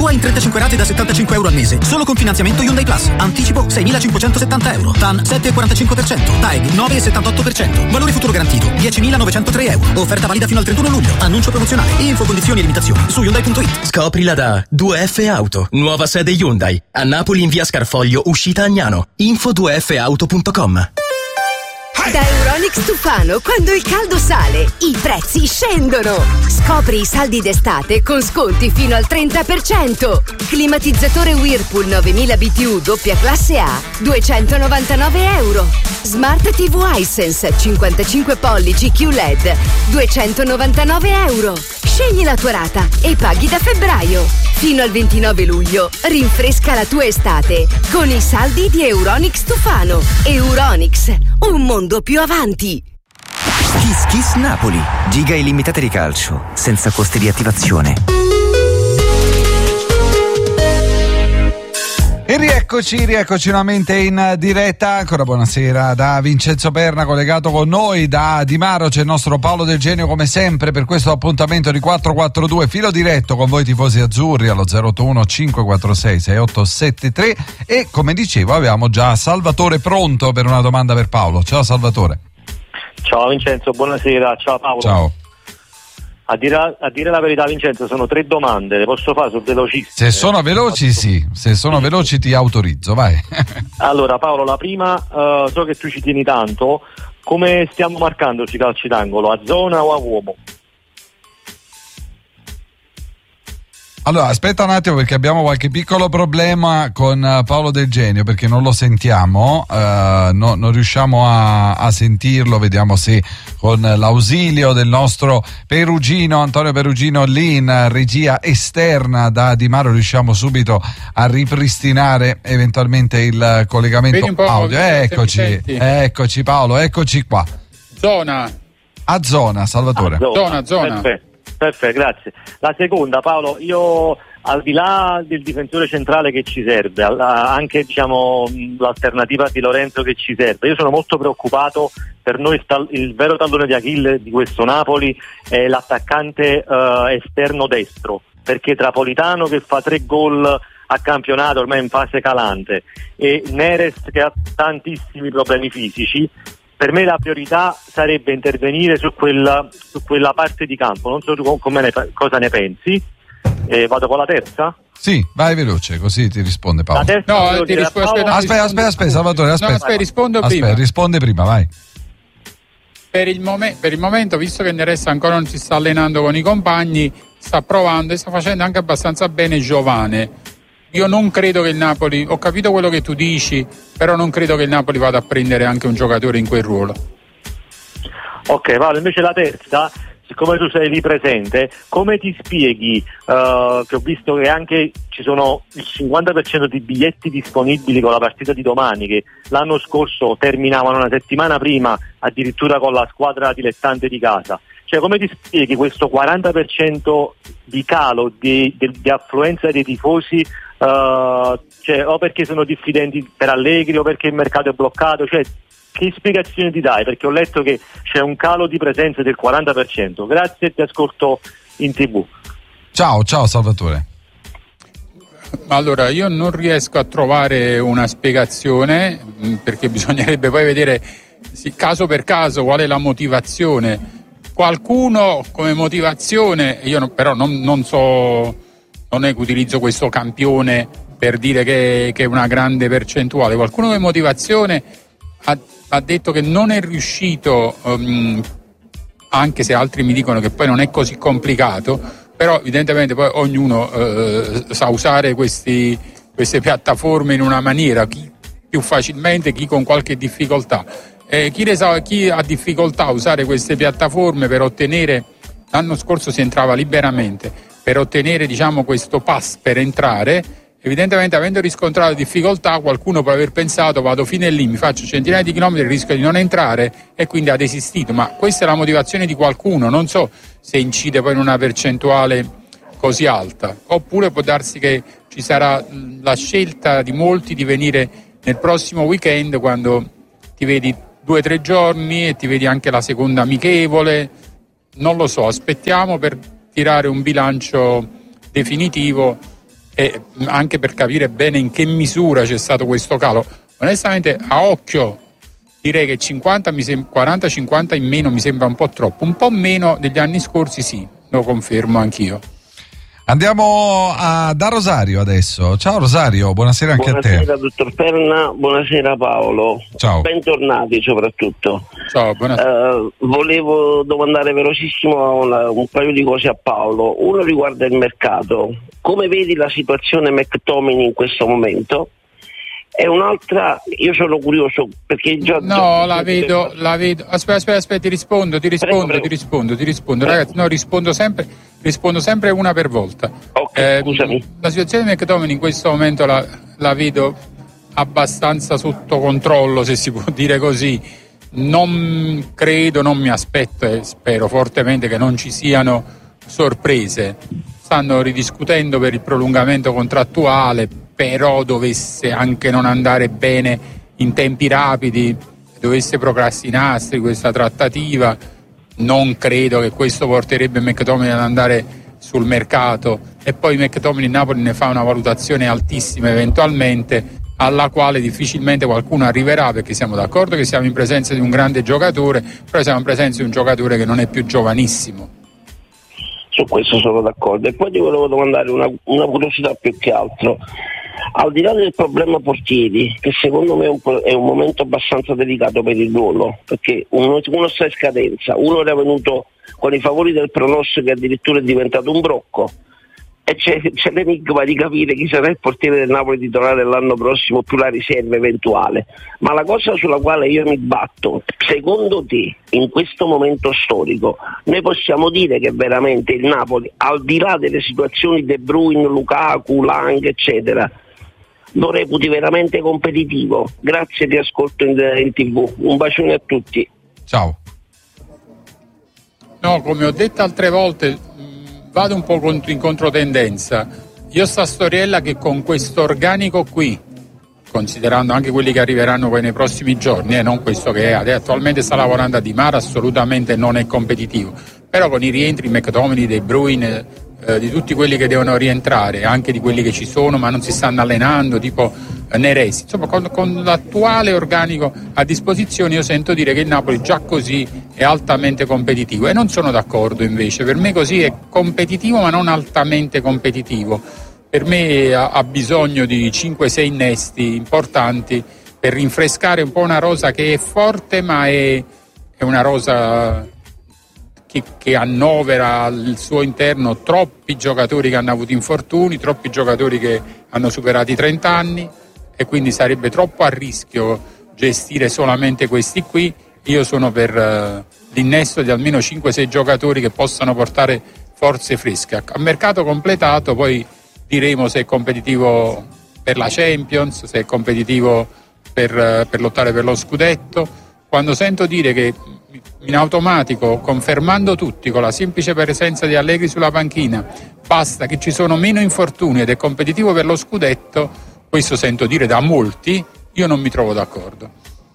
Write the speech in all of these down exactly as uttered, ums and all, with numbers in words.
Tua in trentacinque rate da settantacinque euro al mese, solo con finanziamento Hyundai Plus. Anticipo seimilacinquecentosettanta euro. T A N sette virgola quarantacinque per cento. T A E G nove virgola settantotto per cento. Valore futuro garantito diecimilanovecentotré euro. Offerta valida fino al trentuno luglio. Annuncio promozionale. Info, condizioni e limitazioni su Hyundai punto it. Scoprila da due F Auto. Nuova sede Hyundai. A Napoli in via Scarfoglio, uscita Agnano. Info due F auto punto com. Da Euronics Tufano, quando il caldo sale, i prezzi scendono. Scopri i saldi d'estate con sconti fino al trenta per cento. Climatizzatore Whirlpool novemila B T U doppia classe A, duecentonovantanove euro. Smart T V Hisense cinquantacinque pollici Q L E D, duecentonovantanove euro. Scegli la tua rata e paghi da febbraio. Fino al ventinove luglio, rinfresca la tua estate con i saldi di Euronics Tufano. Euronics, un mondo più avanti. Kiss Kiss Napoli. Giga illimitate di calcio, senza costi di attivazione. E rieccoci, rieccoci nuovamente in diretta. Ancora buonasera da Vincenzo Perna, collegato con noi da Di Maro c'è il nostro Paolo Del Genio come sempre per questo appuntamento di quattro quattro due, filo diretto con voi tifosi azzurri allo zero otto uno cinque quattro sei sei otto sette tre. E come dicevo abbiamo già Salvatore pronto per una domanda per Paolo. Ciao Salvatore. Ciao Vincenzo, buonasera. Ciao Paolo. Ciao. A dire, a dire la verità Vincenzo, sono tre domande, le posso fare, sono velocissime. Se sono veloci sì, se sono veloci ti autorizzo, vai. Allora Paolo, la prima, uh, so che tu ci tieni tanto, come stiamo marcando sui calci d'angolo, a zona o a uomo? Allora, aspetta un attimo perché abbiamo qualche piccolo problema con Paolo Del Genio perché non lo sentiamo, uh, no, non riusciamo a, a sentirlo, vediamo se con l'ausilio del nostro Perugino, Antonio Perugino lì in regia esterna da Di Maro riusciamo subito a ripristinare eventualmente il collegamento audio. Eccoci, eccoci Paolo, eccoci qua. Zona. A zona, Salvatore. A zona, zona, zona. Perfetto. Perfetto, grazie. La seconda, Paolo, io al di là del difensore centrale che ci serve, anche diciamo l'alternativa di Lorenzo che ci serve, io sono molto preoccupato. Per noi sta, il vero tallone di Achille di questo Napoli è l'attaccante uh, esterno destro, perché Trapolitano che fa tre gol a campionato ormai in fase calante e Neres che ha tantissimi problemi fisici. Per me la priorità sarebbe intervenire su quella, su quella parte di campo. Non so tu come ne, cosa ne pensi. Eh, vado con la terza? Sì, vai veloce, così ti risponde Paolo. La terza, no, ti rispo- aspetta, aspetta, aspetta, aspetta, Salvatore, aspetta. No, aspetta, rispondo aspetta, prima. risponde prima, vai. Per il, mom- per il momento, visto che Neres ancora non si sta allenando con i compagni, sta provando e sta facendo anche abbastanza bene Giovane. Io non credo che il Napoli, ho capito quello che tu dici, però non credo che il Napoli vada a prendere anche un giocatore in quel ruolo. Ok Paolo, invece la terza, siccome tu sei lì presente, come ti spieghi uh, che ho visto che anche ci sono il cinquanta per cento di biglietti disponibili con la partita di domani, che l'anno scorso terminavano una settimana prima addirittura con la squadra dilettante di casa? Cioè come ti spieghi questo quaranta per cento di calo di, di, di affluenza dei tifosi, uh, cioè, o perché sono diffidenti per Allegri o perché il mercato è bloccato? Cioè, che spiegazione ti dai? Perché ho letto che c'è un calo di presenza del quaranta per cento. Grazie e ti ascolto in tv. Ciao, ciao Salvatore. Allora, io non riesco a trovare una spiegazione, perché bisognerebbe poi vedere sì, caso per caso qual è la motivazione. Qualcuno come motivazione, io no, però non, non so, non è che utilizzo questo campione per dire che, che è una grande percentuale, qualcuno come motivazione ha, ha detto che non è riuscito, um, anche se altri mi dicono che poi non è così complicato, però evidentemente poi ognuno eh, sa usare questi, queste piattaforme in una maniera, chi più facilmente, chi con qualche difficoltà. Eh, chi, sa, chi ha difficoltà a usare queste piattaforme per ottenere, l'anno scorso si entrava liberamente, per ottenere diciamo questo pass per entrare, evidentemente avendo riscontrato difficoltà qualcuno può aver pensato vado fino lì, mi faccio centinaia di chilometri, rischio di non entrare e quindi ha desistito, ma questa è la motivazione di qualcuno, non so se incide poi in una percentuale così alta, oppure può darsi che ci sarà la scelta di molti di venire nel prossimo weekend quando ti vedi due o tre giorni e ti vedi anche la seconda amichevole, non lo so, aspettiamo per tirare un bilancio definitivo e anche per capire bene in che misura c'è stato questo calo. Onestamente a occhio direi che cinquanta, quaranta cinquanta in meno mi sembra un po' troppo, un po' meno degli anni scorsi, sì, lo confermo anch'io. Andiamo a, da Rosario adesso. Ciao Rosario, buonasera anche buonasera, a te. Buonasera dottor Perna, buonasera Paolo. Ciao. Bentornati soprattutto. Ciao, buonasera. Uh, volevo domandare velocissimo una, un paio di cose a Paolo. Uno riguarda il mercato. Come vedi la situazione McTominay in questo momento? E un'altra, io sono curioso perché già... No, già la vedo, la vedo. Aspetta, aspetta, aspetta, ti rispondo, ti rispondo, prego, prego. ti rispondo, ti rispondo. Ragazzi, no, rispondo sempre, rispondo sempre una per volta. Ok, eh, scusami. La situazione di McTominay in questo momento la, la vedo abbastanza sotto controllo, se si può dire così. Non credo, non mi aspetto e spero fortemente che non ci siano sorprese. Stanno ridiscutendo per il prolungamento contrattuale, però dovesse anche non andare bene in tempi rapidi, dovesse procrastinarsi questa trattativa, non credo che questo porterebbe McTominay ad andare sul mercato, e poi McTominay Napoli ne fa una valutazione altissima eventualmente, alla quale difficilmente qualcuno arriverà, perché siamo d'accordo che siamo in presenza di un grande giocatore, però siamo in presenza di un giocatore che non è più giovanissimo. Su questo sono d'accordo. E poi ti volevo domandare una, una curiosità più che altro. Al di là del problema portieri, che secondo me è un, è un momento abbastanza delicato per il ruolo, perché uno, uno sta in scadenza, uno era venuto con i favori del pronostico che addirittura è diventato un brocco, e c'è, c'è l'enigma di capire chi sarà il portiere del Napoli titolare l'anno prossimo più la riserva eventuale. Ma la cosa sulla quale io mi batto, secondo te in questo momento storico noi possiamo dire che veramente il Napoli, al di là delle situazioni De Bruyne, Lukaku, Lang eccetera, lo reputi veramente competitivo? Grazie, ti ascolto in, in tv, un bacione a tutti. Ciao. No, come ho detto altre volte, vado un po' in controtendenza. Io sta storiella che con questo organico qui, considerando anche quelli che arriveranno poi nei prossimi giorni, e eh, non questo che è, attualmente sta lavorando a Di Mara, assolutamente non è competitivo, però con i rientri McTominay, De Bruyne, eh, di tutti quelli che devono rientrare, anche di quelli che ci sono ma non si stanno allenando, tipo eh, Neresi, insomma con, con l'attuale organico a disposizione io sento dire che il Napoli già così è altamente competitivo, e non sono d'accordo invece. Per me così è competitivo ma non altamente competitivo. Per me ha, ha bisogno di cinque sei innesti importanti per rinfrescare un po' una rosa che è forte, ma è, è una rosa che, che annovera al suo interno troppi giocatori che hanno avuto infortuni, troppi giocatori che hanno superato i trenta anni, e quindi sarebbe troppo a rischio gestire solamente questi qui. Io sono per uh, l'innesto di almeno cinque sei giocatori che possano portare forze fresche. A mercato completato poi diremo se è competitivo per la Champions, se è competitivo per, uh, per lottare per lo scudetto. Quando sento dire che in automatico, confermando tutti con la semplice presenza di Allegri sulla panchina, basta che ci sono meno infortuni ed è competitivo per lo scudetto, questo sento dire da molti, io non mi trovo d'accordo.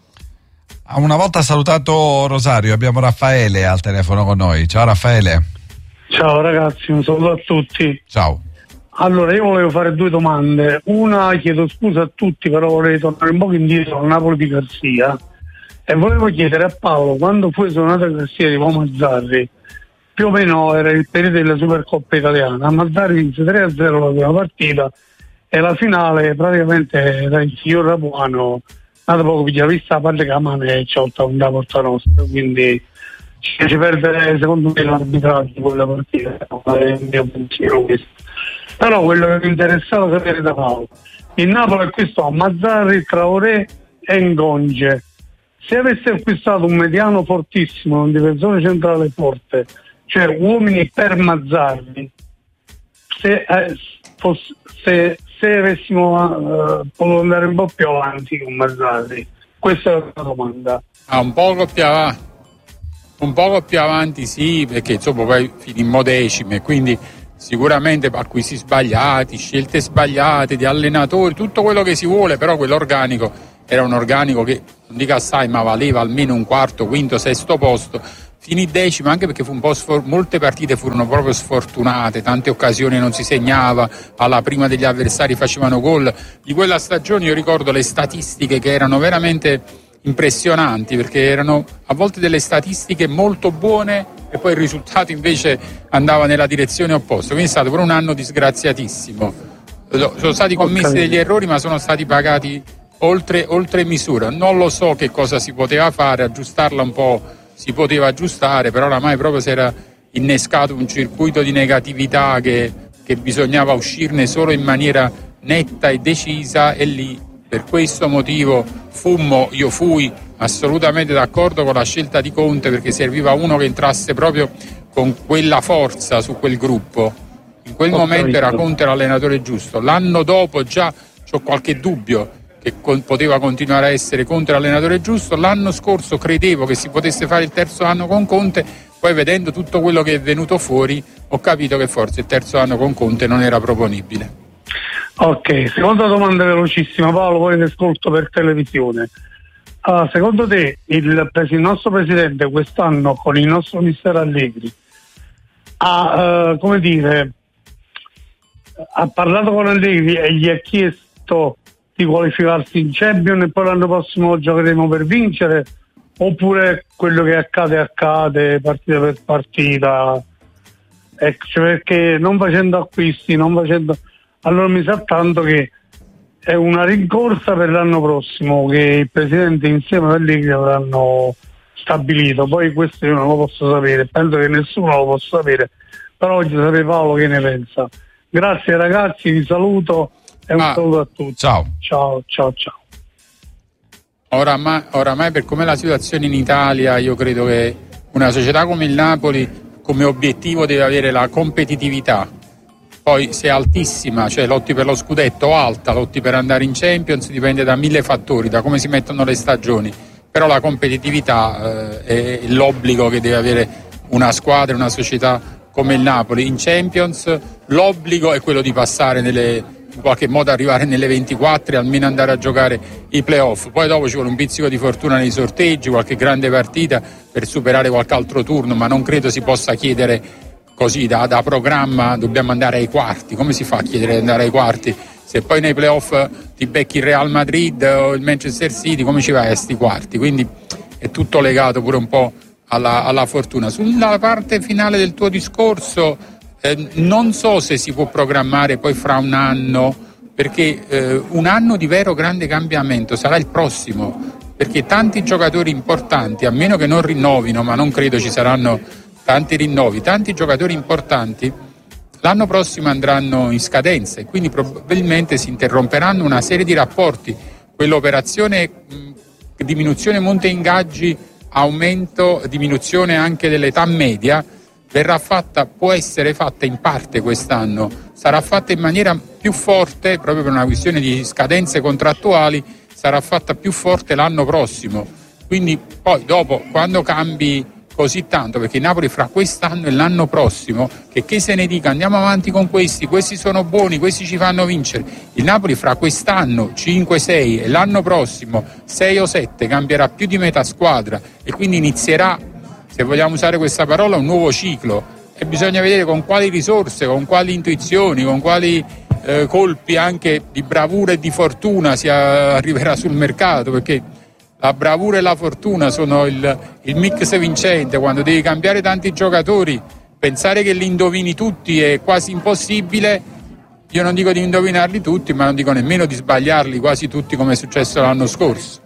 Una volta salutato Rosario, abbiamo Raffaele al telefono con noi. Ciao Raffaele. Ciao ragazzi, un saluto a tutti. Ciao. Allora, io volevo fare due domande. Una, chiedo scusa a tutti, però vorrei tornare un po' indietro al Napoli di Garzia, e volevo chiedere a Paolo, quando fu esonerato Garzia di Mazzarri, più o meno era il periodo della Supercoppa italiana, Mazzarri vinse tre a zero la prima partita e la finale praticamente era il signor Rapuano, nato poco più vista la parte che a mano e ci ha un da porta nostra, quindi ci, ci perde secondo me l'arbitraggio di quella partita, è il mio pensiero questo. Però quello che mi interessava sapere da Paolo, il Napoli acquistò Mazzarri, Traoré e Ngonge. Se avesse acquistato un mediano fortissimo, un difensore centrale forte, cioè uomini per Mazzarri, se, eh, fosse, se, se avessimo eh, potuto andare un po' più avanti con Mazzarri, questa è la domanda. Ah, un poco più avanti, un poco più avanti sì, perché insomma poi finimmo decimi, quindi sicuramente acquisti sbagliati, scelte sbagliate di allenatori, tutto quello che si vuole, però quell'organico era un organico che, non dico assai, ma valeva almeno un quarto, quinto, sesto posto, finì decimo anche perché fu un po' sfor- molte partite furono proprio sfortunate, tante occasioni non si segnava, alla prima degli avversari facevano gol. Di quella stagione io ricordo le statistiche che erano veramente impressionanti, perché erano a volte delle statistiche molto buone e poi il risultato invece andava nella direzione opposta, quindi è stato pure un anno disgraziatissimo. Sono stati commessi okay. degli errori, ma sono stati pagati oltre, oltre misura. Non lo so che cosa si poteva fare, aggiustarla un po' si poteva aggiustare, però oramai proprio si era innescato un circuito di negatività che, che bisognava uscirne solo in maniera netta e decisa, e lì per questo motivo fummo, io fui assolutamente d'accordo con la scelta di Conte, perché serviva uno che entrasse proprio con quella forza su quel gruppo. In quel Ho momento capito. Era Conte l'allenatore giusto. L'anno dopo già ho qualche dubbio che con, poteva continuare a essere Conte l'allenatore giusto. L'anno scorso credevo che si potesse fare il terzo anno con Conte, poi vedendo tutto quello che è venuto fuori ho capito che forse il terzo anno con Conte non era proponibile. Ok, seconda domanda velocissima, Paolo, poi ti ascolto per televisione. Uh, secondo te il, il nostro presidente quest'anno con il nostro mister Allegri ha, uh, come dire, ha parlato con Allegri e gli ha chiesto di qualificarsi in Champions e poi l'anno prossimo giocheremo per vincere, oppure quello che accade accade partita per partita, ecco, cioè perché non facendo acquisti, non facendo, allora mi sa tanto che è una rincorsa per l'anno prossimo che il presidente insieme a Allegri avranno stabilito. Poi questo io non lo posso sapere, penso che nessuno lo possa sapere, però oggi sapere Paolo che ne pensa. Grazie ragazzi, vi saluto e un ah, saluto a tutti. Ciao. Ciao, ciao, ciao. Oramai, oramai per com'è la situazione in Italia, io credo che una società come il Napoli come obiettivo deve avere la competitività. Poi se è altissima, cioè lotti per lo scudetto, o alta, lotti per andare in Champions, dipende da mille fattori, da come si mettono le stagioni. Però la competitività eh, è l'obbligo che deve avere una squadra, una società come il Napoli. In Champions l'obbligo è quello di passare nelle, in qualche modo arrivare nelle ventiquattro e almeno andare a giocare i playoff. Poi dopo ci vuole un pizzico di fortuna nei sorteggi, qualche grande partita per superare qualche altro turno, ma non credo si possa chiedere così da, da programma dobbiamo andare ai quarti. Come si fa a chiedere di andare ai quarti se poi nei playoff ti becchi il Real Madrid o il Manchester City? Come ci vai a sti quarti? Quindi è tutto legato pure un po' alla, alla fortuna. Sulla parte finale del tuo discorso eh, non so se si può programmare poi fra un anno, perché eh, un anno di vero grande cambiamento sarà il prossimo, perché tanti giocatori importanti, a meno che non rinnovino, ma non credo ci saranno tanti rinnovi, tanti giocatori importanti l'anno prossimo andranno in scadenza e quindi probabilmente si interromperanno una serie di rapporti. Quell'operazione mh, diminuzione monte ingaggi, aumento, diminuzione anche dell'età media verrà fatta, può essere fatta in parte quest'anno, sarà fatta in maniera più forte proprio per una questione di scadenze contrattuali, sarà fatta più forte l'anno prossimo. Quindi poi dopo quando cambi così tanto, perché il Napoli fra quest'anno e l'anno prossimo, che che se ne dica andiamo avanti con questi, questi sono buoni, questi ci fanno vincere, il Napoli fra quest'anno cinque sei e l'anno prossimo sei o sette cambierà più di metà squadra e quindi inizierà, se vogliamo usare questa parola, un nuovo ciclo e bisogna vedere con quali risorse, con quali intuizioni, con quali eh, colpi anche di bravura e di fortuna si arriverà sul mercato, perché la bravura e la fortuna sono il, il mix vincente. Quando devi cambiare tanti giocatori, pensare che li indovini tutti è quasi impossibile. Io non dico di indovinarli tutti, ma non dico nemmeno di sbagliarli quasi tutti come è successo l'anno scorso.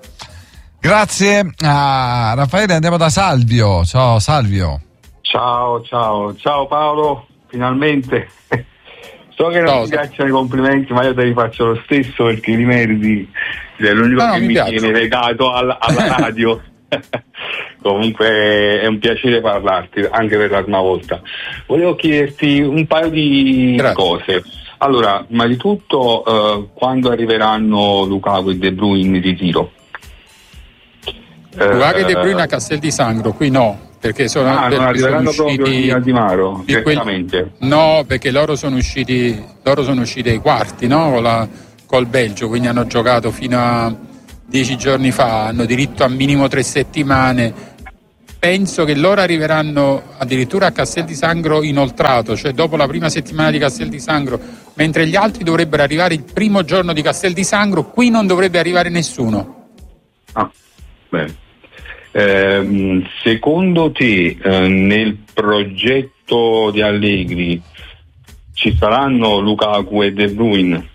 Grazie a Raffaele, andiamo da Salvio. Ciao Salvio. Ciao, ciao, ciao Paolo, finalmente. So che non ti piacciono i complimenti, ma io te li faccio lo stesso perché li meriti. È l'unico no, che mi, mi viene legato alla, alla radio. Comunque è un piacere parlarti anche per la prima volta. Volevo chiederti un paio di Grazie. cose. Allora, prima di tutto, eh, quando arriveranno Lukaku e De Bruyne in ritiro? Lukaku e De Bruyne a Castel di Sangro, qui no. Perché sono, ah, non arriveranno sono proprio usciti a Di Maro, direttamente? Quel, no, perché loro sono usciti loro sono usciti ai quarti, no? Con la, col Belgio, quindi hanno giocato fino a dieci giorni fa, hanno diritto a minimo tre settimane. penso che loro arriveranno addirittura a Castel di Sangro inoltrato, cioè dopo la prima settimana di Castel di Sangro, mentre gli altri dovrebbero arrivare il primo giorno di Castel di Sangro. Qui non dovrebbe arrivare nessuno. Ah, bene. Eh, secondo te eh, nel progetto di Allegri ci saranno Lukaku e De Bruyne,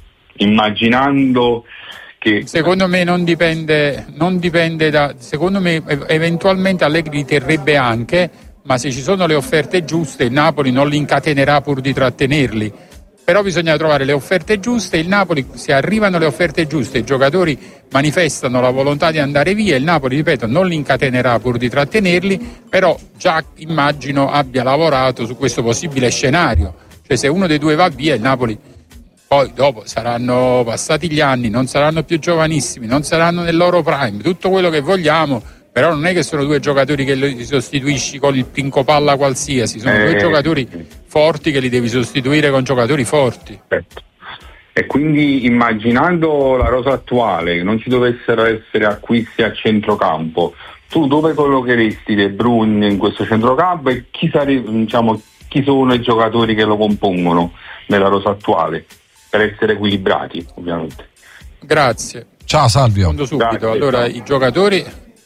immaginando che... Secondo me non dipende, non dipende da... Secondo me eventualmente Allegri li terrebbe anche, ma se ci sono le offerte giuste il Napoli non li incatenerà pur di trattenerli. Però bisogna trovare le offerte giuste. Il Napoli, se arrivano le offerte giuste, i giocatori manifestano la volontà di andare via, il Napoli, ripeto, non li incatenerà pur di trattenerli, però già immagino abbia lavorato su questo possibile scenario. Cioè se uno dei due va via, il Napoli poi dopo saranno passati gli anni, non saranno più giovanissimi, non saranno nel loro prime, tutto quello che vogliamo, però non è che sono due giocatori che li sostituisci con il pinco palla qualsiasi, sono eh, due giocatori forti che li devi sostituire con giocatori forti. Perfetto. E quindi immaginando la rosa attuale, che non ci dovessero essere acquisti a centrocampo, tu dove collocheresti De Bruyne in questo centrocampo e chi, sare- diciamo, chi sono i giocatori che lo compongono nella rosa attuale, per essere equilibrati ovviamente? Grazie. Ciao Salvio. Rispondo subito. Grazie, allora ciao. i giocatori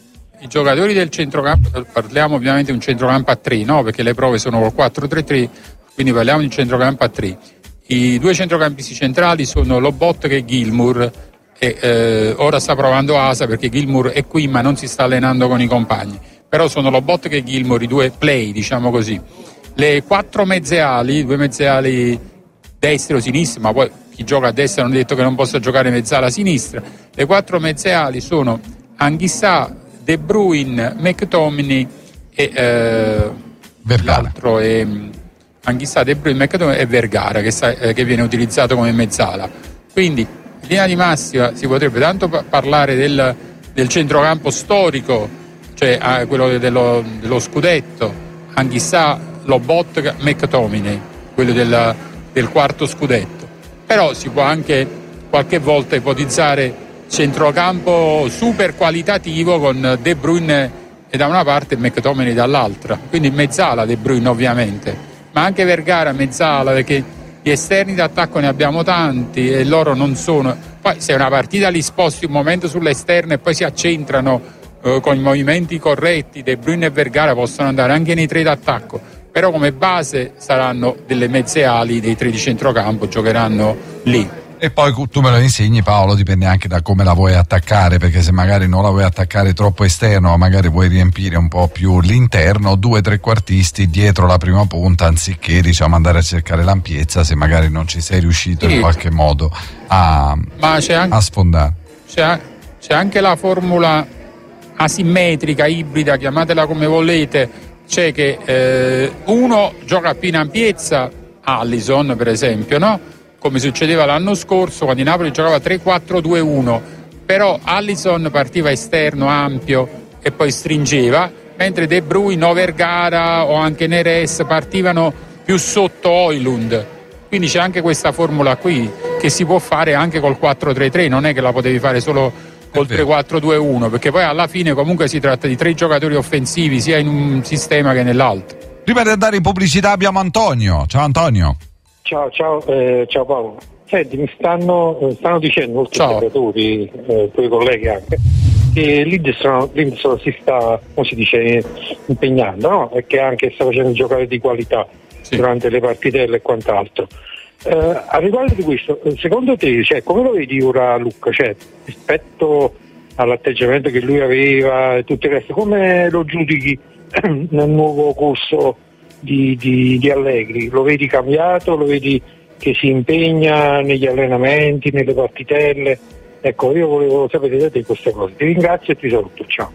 I giocatori del centrocampo, parliamo ovviamente di un centrocampo a tre, no? Perché le prove sono col quattro tre tre, quindi parliamo di un centrocampo a tre. I due centrocampisti centrali sono Lobotka e Gilmour, e eh, ora sta provando Asa perché Gilmour è qui ma non si sta allenando con i compagni. Però sono Lobotka e Gilmour i due play, diciamo così. Le quattro mezze ali, due mezze ali destro o sinistro, ma poi chi gioca a destra non è detto che non possa giocare mezzala a sinistra. Le quattro mezze ali sono Anghissà, De Bruyne, McTominay e eh, l'altro è Anghissà, De Bruyne, McTominay e Vergara che, sta, eh, che viene utilizzato come mezzala. Quindi in linea di massima si potrebbe tanto pa- parlare del, del centrocampo storico, cioè eh, quello dello, dello scudetto, Anghissà, Lobotka, McTominay, quello del, del quarto scudetto. Però si può anche qualche volta ipotizzare centrocampo super qualitativo con De Bruyne da una parte e McTominay dall'altra, quindi mezzala De Bruyne ovviamente, ma anche Vergara mezzala, perché gli esterni d'attacco ne abbiamo tanti e loro non sono. Poi se una partita li sposti un momento sull'esterno e poi si accentrano eh, con i movimenti corretti, De Bruyne e Vergara possono andare anche nei tre d'attacco, però come base saranno delle mezze ali dei tre di centrocampo, giocheranno lì. E poi tu me lo insegni, Paolo, dipende anche da come la vuoi attaccare, perché se magari non la vuoi attaccare troppo esterno, magari vuoi riempire un po' più l'interno, due trequartisti dietro la prima punta, anziché diciamo andare a cercare l'ampiezza, se magari non ci sei riuscito sì. in qualche modo a, Ma c'è anche, a sfondare. C'è, c'è anche la formula asimmetrica, ibrida, chiamatela come volete, c'è che eh, uno gioca più in ampiezza, Alisson per esempio, no? Come succedeva l'anno scorso quando il Napoli giocava tre quattro due uno, però Alisson partiva esterno ampio e poi stringeva, mentre De Bruyne o Vergara o anche Neres partivano più sotto Højlund. Quindi c'è anche questa formula qui che si può fare anche col quattro tre tre, non è che la potevi fare solo col tre quattro due uno, perché poi alla fine comunque si tratta di tre giocatori offensivi sia in un sistema che nell'altro. Prima di andare in pubblicità abbiamo Antonio. Ciao Antonio. Ciao, ciao, eh, ciao Paolo. Senti, mi stanno, eh, stanno dicendo molti giocatori, eh, tuoi colleghi anche, che l'Inter si sta, come si dice, impegnando, no? E che anche sta facendo giocare di qualità sì. durante le partitelle e quant'altro. Eh, a riguardo di questo, secondo te, cioè, come lo vedi ora Luca? Cioè, rispetto all'atteggiamento che lui aveva e tutto il resto, come lo giudichi nel nuovo corso Di, di, di Allegri? Lo vedi cambiato? Lo vedi che si impegna negli allenamenti, nelle partitelle? Ecco, io volevo sapere da te queste cose. Ti ringrazio e ti saluto, ciao.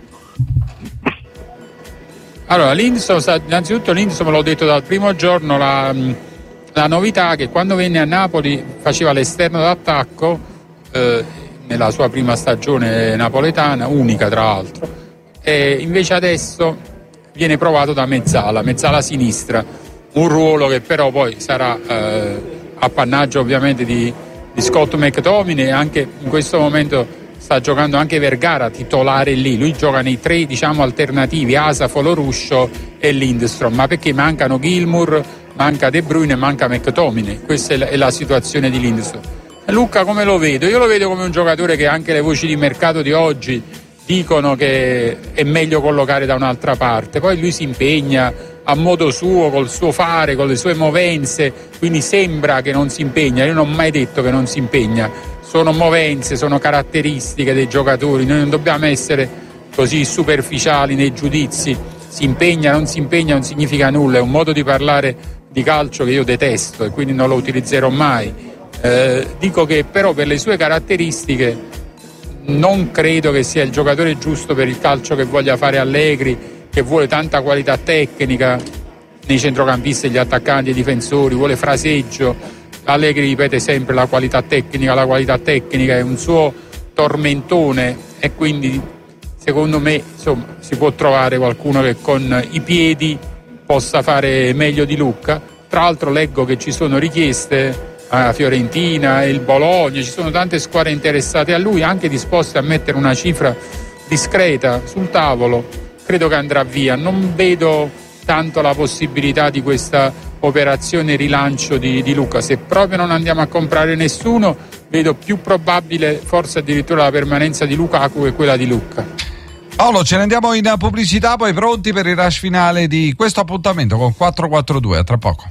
Allora, l'Indiso, innanzitutto l'Indiso me l'ho detto dal primo giorno, la, la novità che quando venne a Napoli faceva l'esterno d'attacco eh, nella sua prima stagione napoletana, unica tra l'altro, e invece adesso viene provato da mezzala, mezzala sinistra, un ruolo che però poi sarà eh, appannaggio ovviamente di, di Scott McTominay, e anche in questo momento sta giocando anche Vergara titolare lì, lui gioca nei tre diciamo alternativi, Asafo, Loruscio e Lindstrom, ma perché mancano Gilmour, manca De Bruyne, manca McTominay, questa è la, è la situazione di Lindstrom. Luca come lo vedo? Io lo vedo come un giocatore che anche le voci di mercato di oggi dicono che è meglio collocare da un'altra parte, poi lui si impegna a modo suo, col suo fare, con le sue movenze, quindi sembra che non si impegna, io non ho mai detto che non si impegna, sono movenze, sono caratteristiche dei giocatori, noi non dobbiamo essere così superficiali nei giudizi, si impegna, non si impegna non significa nulla, è un modo di parlare di calcio che io detesto e quindi non lo utilizzerò mai, eh, dico che però per le sue caratteristiche non credo che sia il giocatore giusto per il calcio che voglia fare Allegri, che vuole tanta qualità tecnica nei centrocampisti, gli attaccanti e i difensori, vuole fraseggio. Allegri ripete sempre la qualità tecnica, la qualità tecnica è un suo tormentone e quindi secondo me insomma, si può trovare qualcuno che con i piedi possa fare meglio di Lucca. Tra l'altro leggo che ci sono richieste a Fiorentina, il Bologna, ci sono tante squadre interessate a lui, anche disposte a mettere una cifra discreta sul tavolo. Credo che andrà via, non vedo tanto la possibilità di questa operazione rilancio di, di Lucca. Se proprio non andiamo a comprare nessuno, vedo più probabile forse addirittura la permanenza di Lukaku che quella di Lucca. Paolo, ce ne andiamo in pubblicità, poi pronti per il rush finale di questo appuntamento con quattro quattro due, a tra poco.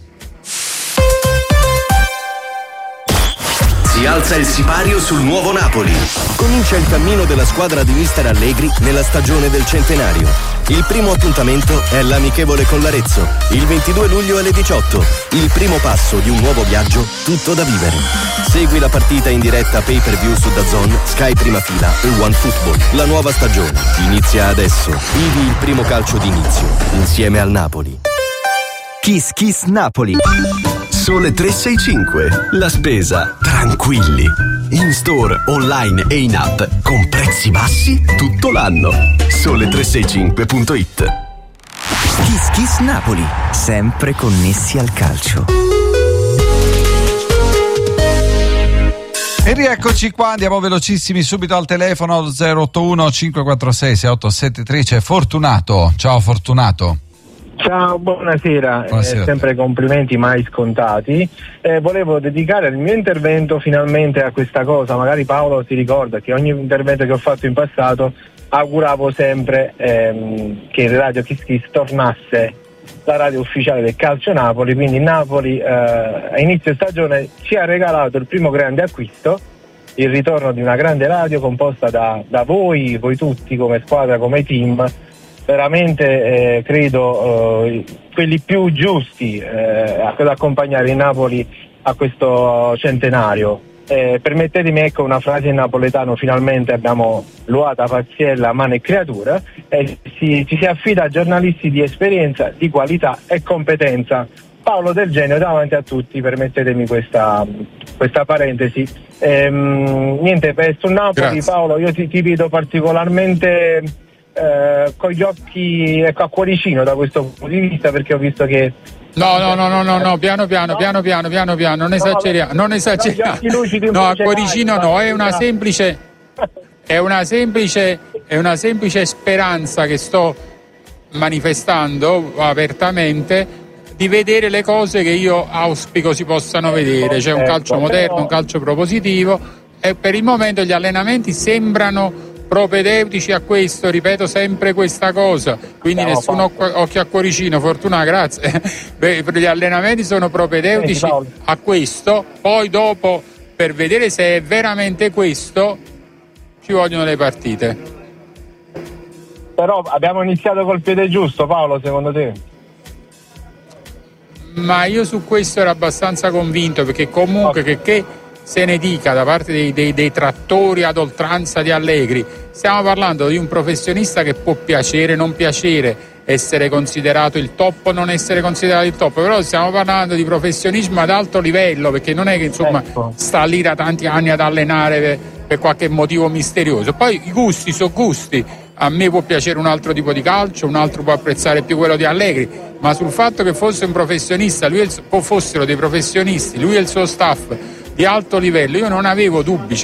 Si alza il sipario sul nuovo Napoli. Comincia il cammino della squadra di mister Allegri nella stagione del centenario. Il primo appuntamento è l'amichevole con l'Arezzo, il ventidue luglio alle diciotto. Il primo passo di un nuovo viaggio tutto da vivere. Segui la partita in diretta pay per view su DAZN, Sky Prima Fila e OneFootball. La nuova stagione inizia adesso. Vivi il primo calcio d'inizio insieme al Napoli. Kiss Kiss Napoli. Sole tre sei cinque. La spesa tranquilli. In store, online e in app con prezzi bassi tutto l'anno. Sole tre sei cinque punto it. Kiss Kiss Napoli, sempre connessi al calcio. E rieccoci qua, andiamo velocissimi subito al telefono zero otto uno cinque quattro sei sei otto sette tre. C'è Fortunato. Ciao Fortunato. Ciao, buonasera, buonasera. Eh, sempre complimenti mai scontati. Eh, volevo dedicare il mio intervento finalmente a questa cosa, magari Paolo si ricorda che ogni intervento che ho fatto in passato auguravo sempre ehm, che il Radio Kiss Kiss tornasse la radio ufficiale del Calcio Napoli, quindi Napoli eh, a inizio stagione ci ha regalato il primo grande acquisto, il ritorno di una grande radio composta da, da voi, voi tutti come squadra, come team, veramente eh, credo eh, quelli più giusti eh, ad accompagnare il Napoli a questo centenario. Eh, permettetemi ecco una frase in napoletano, finalmente abbiamo Luata, Paziella, Mano e Creatura, e si, ci si affida a giornalisti di esperienza, di qualità e competenza. Paolo Del Genio davanti a tutti, permettetemi questa, questa parentesi. Ehm, niente, per sul Napoli, grazie. Paolo, io ti, ti vedo particolarmente eh, con gli occhi ecco, a cuoricino da questo punto di vista, perché ho visto che No, no, no, no, no, no, piano piano, piano piano, piano piano, non esageriamo, non esageriamo. No, a cuoricino no, è una semplice è una semplice è una semplice speranza che sto manifestando apertamente di vedere le cose che io auspico si possano vedere, c'è un calcio moderno, un calcio propositivo e per il momento gli allenamenti sembrano propedeutici a questo, ripeto sempre questa cosa, quindi no, nessuno pa- occhio a cuoricino, Fortuna, grazie. Beh, gli allenamenti sono propedeutici eh, a questo, poi dopo per vedere se è veramente questo ci vogliono le partite. Però abbiamo iniziato col piede giusto, Paolo, secondo te? Ma io su questo ero abbastanza convinto, perché comunque okay. che, che se ne dica da parte dei, dei, dei trattori ad oltranza di Allegri, stiamo parlando di un professionista che può piacere, non piacere, essere considerato il top o non essere considerato il top, però stiamo parlando di professionismo ad alto livello, perché non è che insomma ecco. sta lì da tanti anni ad allenare per, per qualche motivo misterioso. Poi i gusti sono gusti, a me può piacere un altro tipo di calcio, un altro può apprezzare più quello di Allegri, ma sul fatto che fosse un professionista, lui e il, o fossero dei professionisti, lui e il suo staff di alto livello, io non avevo dubbi, cioè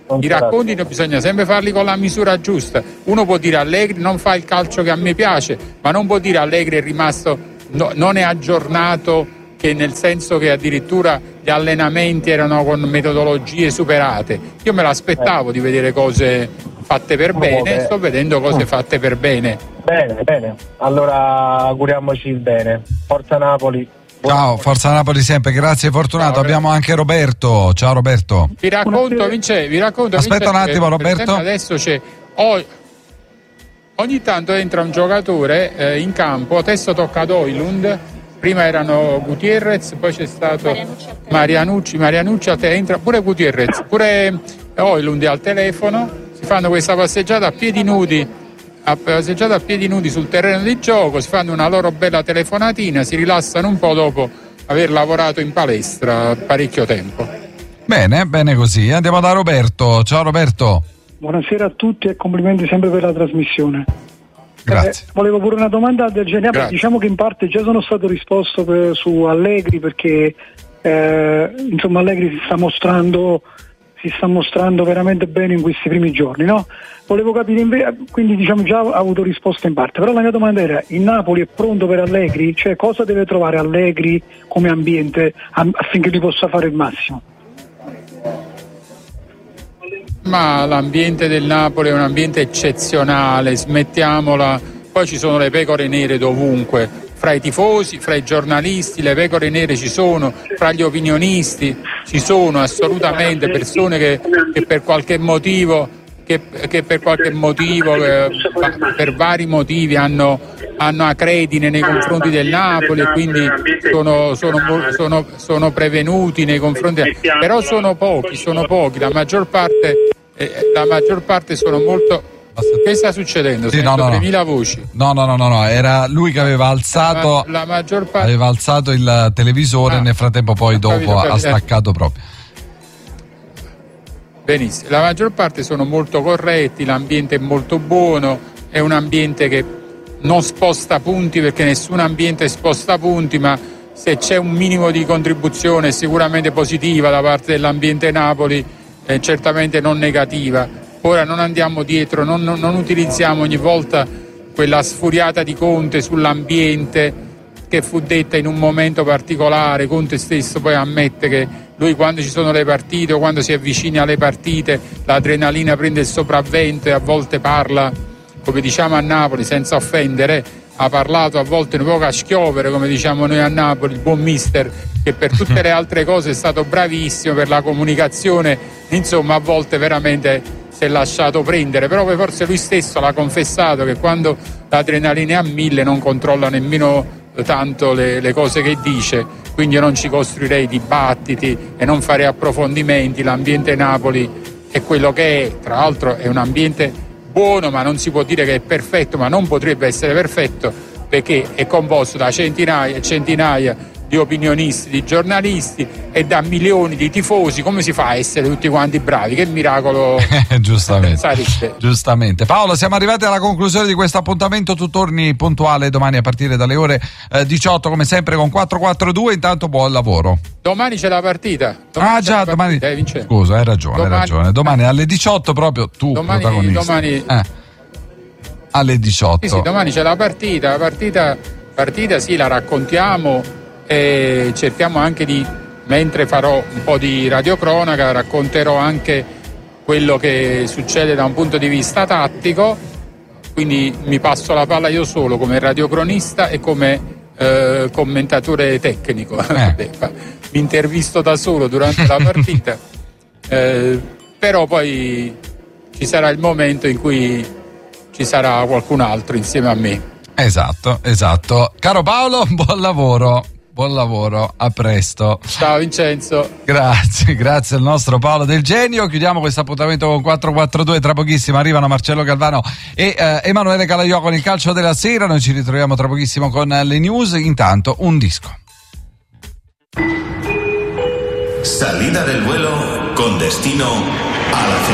I racconti bisogna sempre farli con la misura giusta. Uno può dire Allegri non fa il calcio che a me piace, ma non può dire Allegri è rimasto, no, non è aggiornato, che nel senso che addirittura gli allenamenti erano con metodologie superate. Io me l'aspettavo di vedere cose fatte per bene, sto vedendo cose fatte per bene. Bene, bene. Allora auguriamoci il bene. Forza Napoli. Ciao, Forza Napoli sempre, grazie Fortunato. Ciao, abbiamo anche Roberto. Ciao Roberto. Vi racconto, Vince, vi racconto Aspetta Vince, un attimo, Roberto. Adesso c'è oh, ogni tanto entra un giocatore eh, in campo, adesso tocca ad Højlund. Prima erano Gutierrez, poi c'è stato Marianucci, Marianucci entra pure Gutierrez, pure Højlund al telefono, si fanno questa passeggiata a piedi nudi, a passeggiata a piedi nudi sul terreno di gioco, si fanno una loro bella telefonatina, si rilassano un po' dopo aver lavorato in palestra parecchio tempo. Bene, bene così. Andiamo da Roberto. Ciao Roberto. Buonasera a tutti e complimenti sempre per la trasmissione. Grazie. Eh, volevo pure una domanda del genere. Diciamo che in parte già sono stato risposto per, su Allegri, perché eh, insomma Allegri si sta mostrando si sta mostrando veramente bene in questi primi giorni, no? Volevo capire invece, quindi diciamo già ho avuto risposta in parte, però la mia domanda era: il Napoli è pronto per Allegri? Cioè cosa deve trovare Allegri come ambiente affinché lui possa fare il massimo? Ma l'ambiente del Napoli è un ambiente eccezionale, smettiamola. Poi ci sono le pecore nere dovunque, fra i tifosi, fra i giornalisti, le pecore nere ci sono, fra gli opinionisti ci sono assolutamente persone che, che per qualche motivo, che, che per qualche motivo, eh, per vari motivi hanno, hanno acredine nei confronti del Napoli e quindi sono, sono, sono, sono prevenuti nei confronti, però sono pochi, sono pochi, la maggior parte. Eh, la maggior parte sono molto. Che sta succedendo? Sì, no, no, tremila voci. No, no, no, no, no, era lui che aveva alzato la, la maggior parte aveva alzato il televisore, ah, nel frattempo poi dopo capito, capito. ha staccato proprio. Benissimo, la maggior parte sono molto corretti, l'ambiente è molto buono, è un ambiente che non sposta punti, perché nessun ambiente sposta punti, ma se c'è un minimo di contribuzione sicuramente positiva da parte dell'ambiente Napoli, Eh, certamente non negativa. Ora non andiamo dietro, non, non, non utilizziamo ogni volta quella sfuriata di Conte sull'ambiente che fu detta in un momento particolare. Conte stesso poi ammette che lui, quando ci sono le partite o quando si avvicina alle partite, l'adrenalina prende il sopravvento e a volte parla, come diciamo a Napoli, senza offendere, ha parlato a volte un po' a schiovere, come diciamo noi a Napoli, il buon mister, che per tutte le altre cose è stato bravissimo, per la comunicazione, insomma a volte veramente si è lasciato prendere, però poi forse lui stesso l'ha confessato che quando l'adrenalina è a mille non controlla nemmeno tanto le, le cose che dice, quindi io non ci costruirei dibattiti e non farei approfondimenti. L'ambiente Napoli è quello che è, tra l'altro è un ambiente buono, ma non si può dire che è perfetto, ma non potrebbe essere perfetto perché è composto da centinaia e centinaia di opinionisti, di giornalisti e da milioni di tifosi. Come si fa a essere tutti quanti bravi? Che miracolo! Giustamente. Sarebbe. Giustamente. Paolo, siamo arrivati alla conclusione di questo appuntamento. Tu torni puntuale domani a partire dalle ore eh, diciotto, come sempre con quattro quattro due. Intanto buon lavoro. Domani c'è la partita. Domani ah già, domani. Partita, eh, Scusa, hai ragione, domani... hai ragione. Domani alle diciotto proprio tu, domani, protagonista. Domani... Eh. Alle diciotto. Sì, sì, domani c'è la partita. La partita, partita sì, la raccontiamo. E cerchiamo anche di, mentre farò un po' di radiocronaca, racconterò anche quello che succede da un punto di vista tattico, quindi mi passo la palla io solo come radiocronista e come eh, commentatore tecnico. Eh. Mi intervisto da solo durante la partita, eh, però poi ci sarà il momento in cui ci sarà qualcun altro insieme a me. Esatto, esatto. Caro Paolo, buon lavoro. Buon lavoro, a presto. Ciao Vincenzo. Grazie, grazie al nostro Paolo Del Genio. Chiudiamo questo appuntamento con quattro quattro due. Tra pochissimo arrivano Marcello Galvano e eh, Emanuele Calaiò con il calcio della sera. Noi ci ritroviamo tra pochissimo con le news. Intanto un disco. Salida del vuelo con destino a la